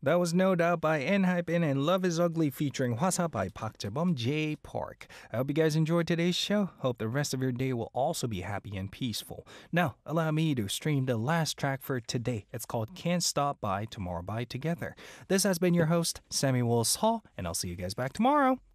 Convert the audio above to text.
That was No Doubt by Enhypen and Love is Ugly featuring Hwasa by Park Jae-bum, J Park. I hope you guys enjoyed today's show. Hope the rest of your day will also be happy and peaceful. Now, allow me to stream the last track for today. It's called Can't Stop by Tomorrow by Together. This has been your host, Samuel Hall, and I'll see you guys back tomorrow.